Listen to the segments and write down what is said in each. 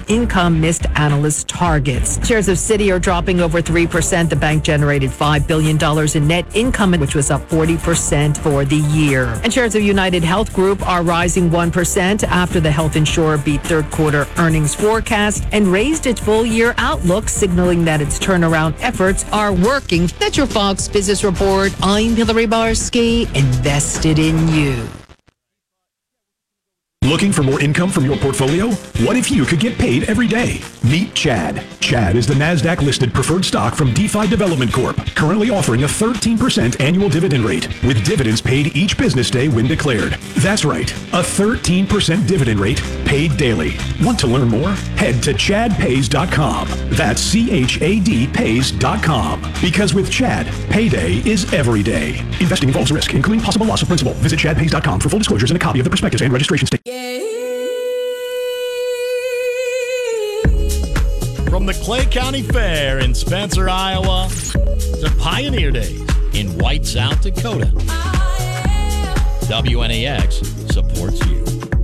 income missed analyst targets. Shares of Citi are dropping over 3%. The bank generated $5 billion in net income, which was up 40% for the year. And shares of United Health Group are rising 1% after the health insurer beat third quarter earnings forecast and raised its full year outlook, signaling that its turnaround efforts are working. That's your Fox Business Report. I'm Hillary Barsky, invested in you. Looking for more income from your portfolio? What if you could get paid every day? Meet Chad. Chad is the NASDAQ-listed preferred stock from DeFi Development Corp., currently offering a 13% annual dividend rate, with dividends paid each business day when declared. That's right, a 13% dividend rate paid daily. Want to learn more? Head to chadpays.com. That's CHAD pays.com. Because with Chad, payday is every day. Investing involves risk, including possible loss of principal. Visit chadpays.com for full disclosures and a copy of the prospectus and registration statement. From the Clay County Fair in Spencer, Iowa, to Pioneer Days in White, South Dakota, WNAX supports you.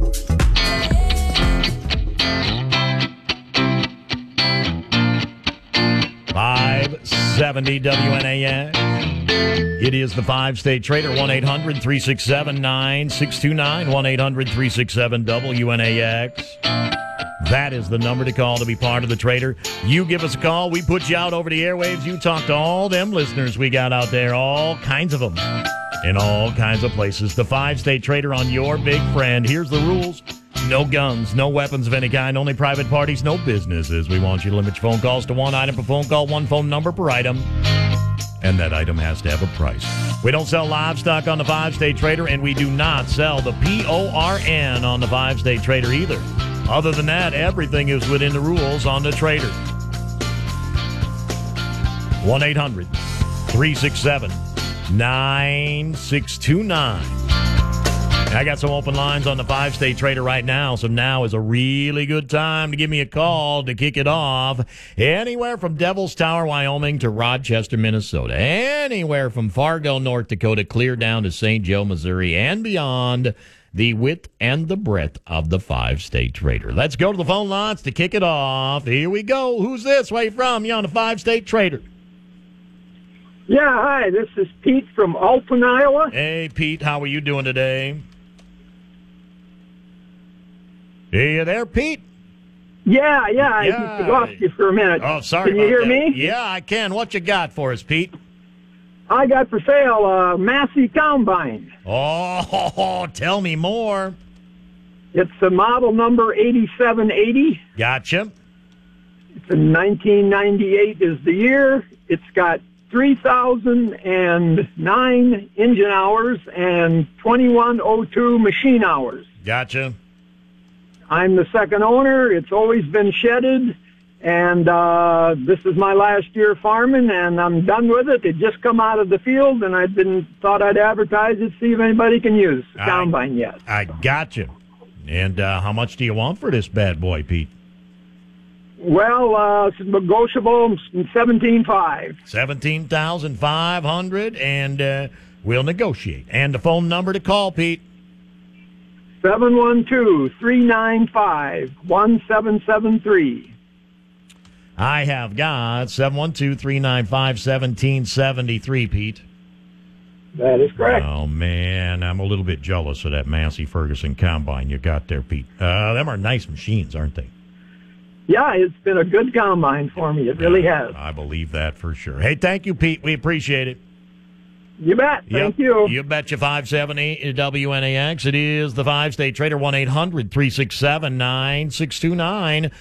.570 WNAX. It is the five-state trader, 1-800-367-9629, 1-800-367-WNAX. That is the number to call to be part of the trader. You give us a call. We put you out over the airwaves. You talk to all them listeners we got out there, all kinds of them, in all kinds of places. The five-state trader on your big friend. Here's the rules. No guns, no weapons of any kind, only private parties, no businesses. We want you to limit your phone calls to one item per phone call, one phone number per item. And that item has to have a price. We don't sell livestock on the five-state trader, and we do not sell the PORN on the five-state trader either. Other than that, everything is within the rules on the trader. 1-800-367-9629. I got some open lines on the five-state trader right now, so now is a really good time to give me a call to kick it off. Anywhere from Devil's Tower, Wyoming to Rochester, Minnesota. Anywhere from Fargo, North Dakota, clear down to St. Joe, Missouri, and beyond. The width and the breadth of the five-state trader. Let's go to the phone lines to kick it off. Here we go. Who's this? Where you from? You on the five-state trader? Yeah, hi. This is Pete from Alton, Iowa. Hey, Pete. How are you doing today? Are you there, Pete? Yeah. I lost you for a minute. Oh, sorry. Can you hear me? Yeah, I can. What you got for us, Pete? I got for sale a Massey Combine. Oh, tell me more. It's a model number 8780. Gotcha. It's in 1998 is the year. It's got 3,009 engine hours and 2102 machine hours. Gotcha. I'm the second owner. It's always been shedded, and this is my last year farming, and I'm done with it. It just come out of the field, and thought I'd advertise it, see if anybody can use the combine yet. I gotcha. And how much do you want for this bad boy, Pete? Well, it's negotiable, $17,500. $17,500, and we'll negotiate. And the phone number to call, Pete? 712-395-1773. I have got 712-395-1773, Pete. That is correct. Oh, man, I'm a little bit jealous of that Massey Ferguson combine you got there, Pete. Them are nice machines, aren't they? Yeah, it's been a good combine for me. It really has. I believe that for sure. Hey, thank you, Pete. We appreciate it. You bet. Thank you. You betcha. 570 WNAX. It is the five-state trader. 1-800-367-9629.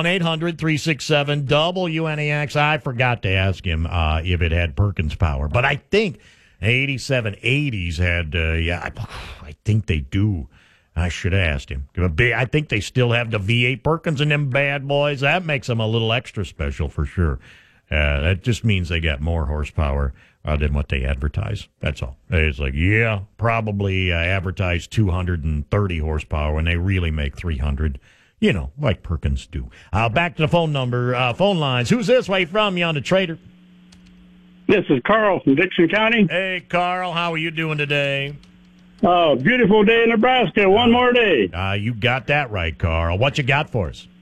1-800-367-WNAX. I forgot to ask him if it had Perkins power, but I think 8780s had, I think they do. I should have asked him. I think they still have the V8 Perkins in them bad boys. That makes them a little extra special for sure. That just means they got more horsepower than what they advertise. That's all. It's like, probably advertise 230 horsepower when they really make 300. Like Perkins do. Back to the phone lines. Who's this? Where you from? You on the trader? This is Carl from Dixon County. Hey, Carl. How are you doing today? Oh, beautiful day in Nebraska. One more day. You got that right, Carl. What you got for us?